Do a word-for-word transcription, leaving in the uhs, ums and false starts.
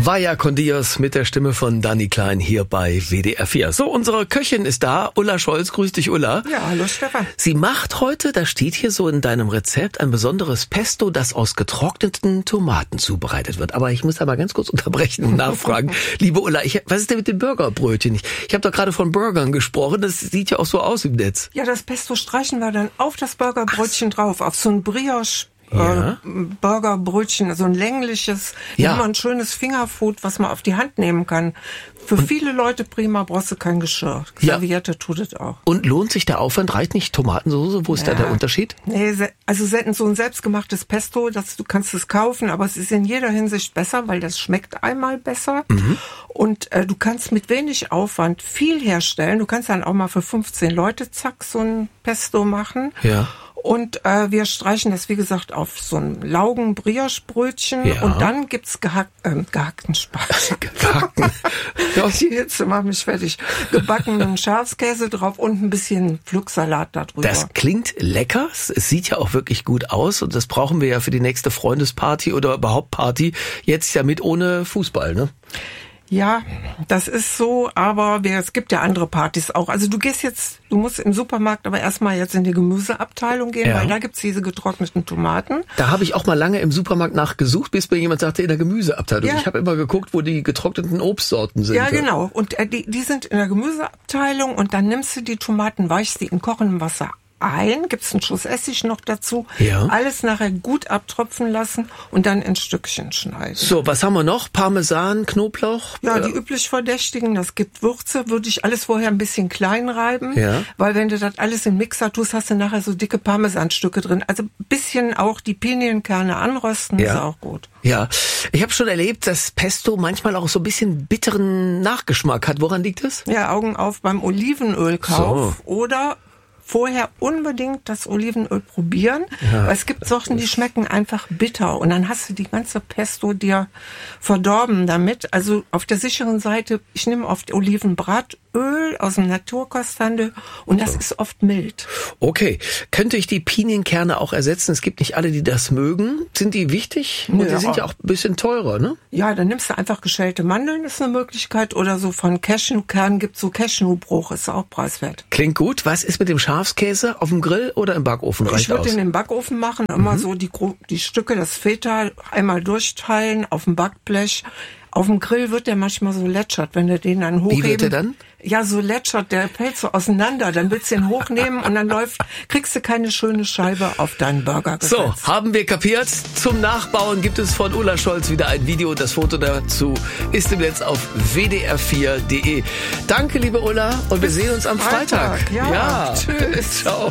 Vaya con Dios mit der Stimme von Dani Klein hier bei W D R vier. So, unsere Köchin ist da, Ulla Scholz. Grüß dich, Ulla. Ja, hallo Stefan. Sie macht heute, da steht hier so in deinem Rezept, ein besonderes Pesto, das aus getrockneten Tomaten zubereitet wird. Aber ich muss da mal ganz kurz unterbrechen und nachfragen. Liebe Ulla, ich, was ist denn mit dem Burgerbrötchen? Ich, ich habe doch gerade von Burgern gesprochen. Das sieht ja auch so aus im Netz. Ja, das Pesto streichen wir dann auf das Burgerbrötchen Ach. drauf, auf so ein Brioche. Ja. Burgerbrötchen, so ein längliches, ja. immer ein schönes Fingerfood, was man auf die Hand nehmen kann. Für und viele Leute prima, brauchst du kein Geschirr. Ja. Serviette tut es auch. Und lohnt sich der Aufwand? Reicht nicht Tomatensoße? Wo ist ja. da der Unterschied? Nee, also so ein selbstgemachtes Pesto, das, du kannst es kaufen, aber es ist in jeder Hinsicht besser, weil das schmeckt einmal besser. Mhm. Und äh, du kannst mit wenig Aufwand viel herstellen. Du kannst dann auch mal für fünfzehn Leute, zack, so ein Pesto machen. Ja. Und äh, wir streichen das, wie gesagt, auf so ein Laugen-Brioche-Brötchen. Ja. Und dann gibt's gehack, äh, gehackten Spargel. Gehackten. Ja, die Hitze macht mich fertig. Gebackenen Schafskäse drauf und ein bisschen Pflücksalat da drüber. Das klingt lecker. Es sieht ja auch wirklich gut aus. Und das brauchen wir ja für die nächste Freundesparty oder überhaupt Party. Jetzt ja mit ohne Fußball, ne? Ja, das ist so, aber wir, es gibt ja andere Partys auch. Also du gehst jetzt, du musst im Supermarkt aber erstmal jetzt in die Gemüseabteilung gehen, ja. weil da gibt's diese getrockneten Tomaten. Da habe ich auch mal lange im Supermarkt nachgesucht, bis mir jemand sagte, in der Gemüseabteilung. Ja. Ich habe immer geguckt, wo die getrockneten Obstsorten sind. Ja, genau. Und äh, die, die sind in der Gemüseabteilung und dann nimmst du die Tomaten, weichst die in kochendem Wasser ein, gibt's einen Schuss Essig noch dazu, ja. alles nachher gut abtropfen lassen und dann in Stückchen schneiden. So, was haben wir noch? Parmesan, Knoblauch? Ja, die üblich Verdächtigen, das gibt Würze, würde ich alles vorher ein bisschen klein reiben, ja. weil wenn du das alles im Mixer tust, hast du nachher so dicke Parmesanstücke drin. Also ein bisschen auch die Pinienkerne anrösten, ja. ist auch gut. Ja, ich habe schon erlebt, dass Pesto manchmal auch so ein bisschen bitteren Nachgeschmack hat. Woran liegt es? Ja, Augen auf beim Olivenölkauf so. oder vorher unbedingt das Olivenöl probieren, ja, weil es gibt Sorten, die schmecken einfach bitter und dann hast du die ganze Pesto dir verdorben damit. Also auf der sicheren Seite, ich nehme oft Olivenbratöl aus dem Naturkosthandel und das ist oft mild. Okay, könnte ich die Pinienkerne auch ersetzen? Es gibt nicht alle, die das mögen. Sind die wichtig? Und ja, die sind ja auch ein bisschen teurer, ne? Ja, dann nimmst du einfach geschälte Mandeln, ist eine Möglichkeit, oder so von Cashewkernen gibt es so Cashewbruch, ist auch preiswert. Klingt gut. Was ist mit dem Schafskäse auf dem Grill oder im Backofen? Reicht ich würde aus? den im Backofen machen, immer mhm. so die, die Stücke, das Feta einmal durchteilen auf dem Backblech. Auf dem Grill wird der manchmal so lätschert, wenn du den dann hochheben. Wie wird der dann? Ja, so lätschert, der fällt so auseinander. Dann willst du ihn hochnehmen und dann läuft, kriegst du keine schöne Scheibe auf deinen Burger gesetzt. So, haben wir kapiert. Zum Nachbauen gibt es von Ulla Scholz wieder ein Video. Das Foto dazu ist im Netz auf w d r vier punkt d e. Danke, liebe Ulla, und wir sehen uns am Freitag. Freitag. Ja, ja. Tschüss. Ciao.